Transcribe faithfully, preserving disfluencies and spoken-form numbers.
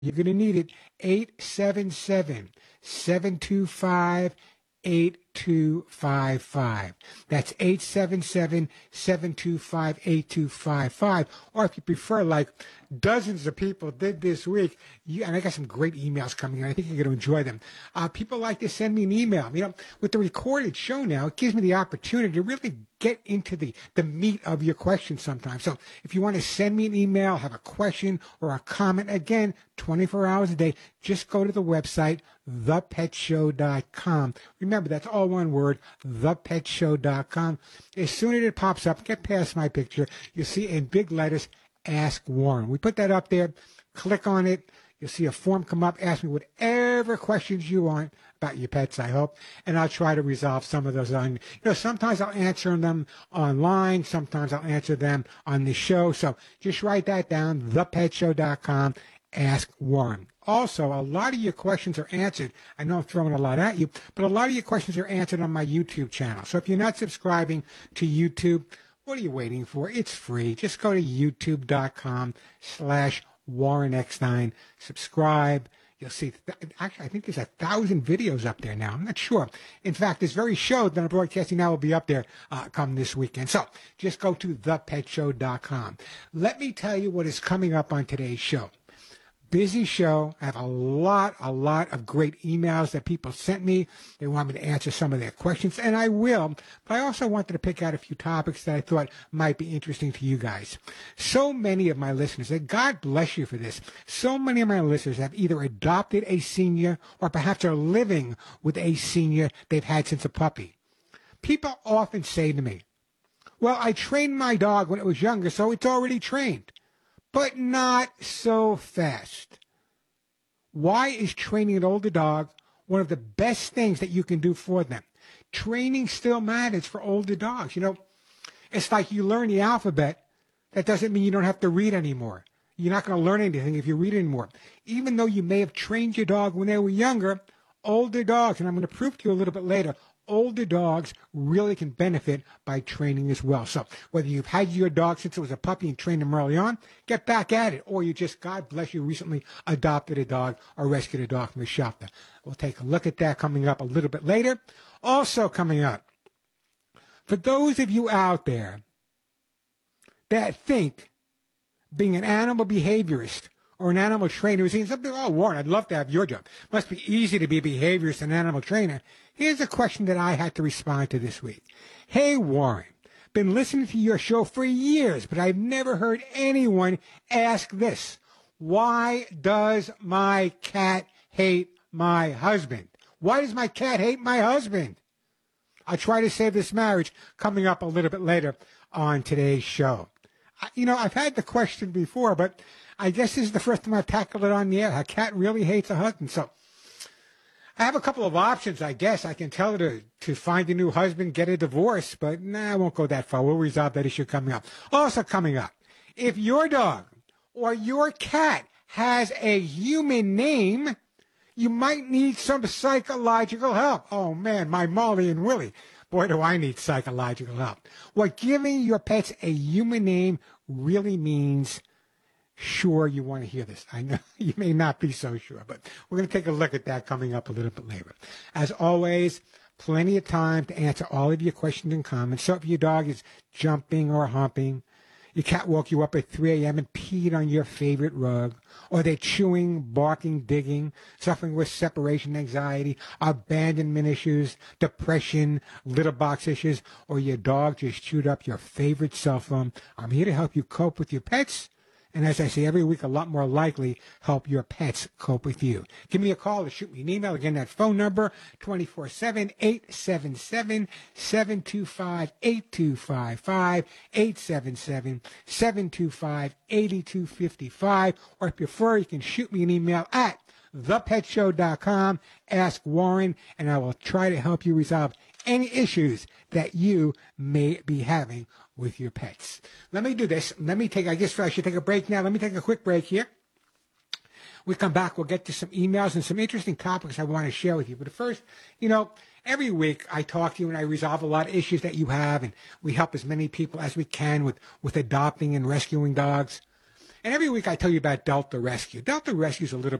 You're going to need it. eight seven seven, seven two five, eight two five five. That's eight seven seven, seven two five, eight two five five. Or if you prefer, like dozens of people did this week, you, and I got some great emails coming in. I think you're going to enjoy them. Uh, people like to send me an email. You know, with the recorded show now, it gives me the opportunity to really get into the, the meat of your question sometimes. So if you want to send me an email, have a question or a comment, again, twenty-four hours a day, just go to the website, the pet show dot com. Remember, that's all one word, the pet show dot com. As soon as it pops up, get past my picture, you'll see in big letters, Ask Warren. We put that up there. Click on it. You'll see a form come up. Ask me whatever questions you want about your pets, I hope, and I'll try to resolve some of those on, you know, sometimes I'll answer them online. Sometimes I'll answer them on the show. So just write that down, the pet show dot com, Ask Warren. Also, a lot of your questions are answered. I know I'm throwing a lot at you, but a lot of your questions are answered on my YouTube channel. So if you're not subscribing to YouTube, what are you waiting for? It's free. Just go to youtube dot com slash Warren X nine. Subscribe. You'll see, actually, I think there's a thousand videos up there now. I'm not sure. In fact, this very show that I'm broadcasting now will be up there uh, come this weekend. So just go to the pet show dot com. Let me tell you what is coming up on today's show. Busy show. I have a lot, a lot of great emails that people sent me. They want me to answer some of their questions, and I will. But I also wanted to pick out a few topics that I thought might be interesting to you guys. So many of my listeners, and God bless you for this, so many of my listeners have either adopted a senior or perhaps are living with a senior they've had since a puppy. People often say to me, well, I trained my dog when it was younger, so it's already trained. But not so fast. Why is training an older dog one of the best things that you can do for them? Training still matters for older dogs. You know, it's like you learn the alphabet. That doesn't mean you don't have to read anymore. You're not going to learn anything if you read anymore. Even though you may have trained your dog when they were younger, older dogs, and I'm going to prove to you a little bit later, older dogs really can benefit by training as well. So whether you've had your dog since it was a puppy and trained him early on, get back at it. Or you just, God bless you, recently adopted a dog or rescued a dog from the shelter. We'll take a look at that coming up a little bit later. Also coming up, for those of you out there that think being an animal behaviorist or an animal trainer who's saying something, oh, Warren, I'd love to have your job. Must be easy to be a behaviorist and animal trainer. Here's a question that I had to respond to this week. Hey, Warren, been listening to your show for years, but I've never heard anyone ask this. Why does my cat hate my husband? Why does my cat hate my husband? I'll try to save this marriage coming up a little bit later on today's show. I, you know, I've had the question before, but I guess this is the first time I've tackled it on the air. A cat really hates a husband. So I have a couple of options, I guess. I can tell her to, to find a new husband, get a divorce, but nah, I won't go that far. We'll resolve that issue coming up. Also coming up, if your dog or your cat has a human name, you might need some psychological help. Oh, man, my Molly and Willie. Boy, do I need psychological help. What giving your pets a human name really means. Sure, you want to hear this. I know you may not be so sure, but we're going to take a look at that coming up a little bit later. As always, plenty of time to answer all of your questions and comments. So if your dog is jumping or humping, your cat woke you up at three a.m. and peed on your favorite rug, or they're chewing, barking, digging, suffering with separation anxiety, abandonment issues, depression, litter box issues, or your dog just chewed up your favorite cell phone, I'm here to help you cope with your pets. And as I say every week, a lot more likely help your pets cope with you. Give me a call or shoot me an email. Again, that phone number, two four seven, eight seven seven, seven two five, eight two five five, eight seven seven, seven two five, eight two five five. Or if you prefer, you can shoot me an email at the pet show dot com. Ask Warren, and I will try to help you resolve any issues that you may be having with your pets. Let me do this. Let me take, I guess I should take a break now. Let me take a quick break here. We come back, we'll get to some emails and some interesting topics I want to share with you. But first, you know, every week I talk to you and I resolve a lot of issues that you have, and we help as many people as we can with, with adopting and rescuing dogs. And every week I tell you about Delta Rescue. Delta Rescue is a little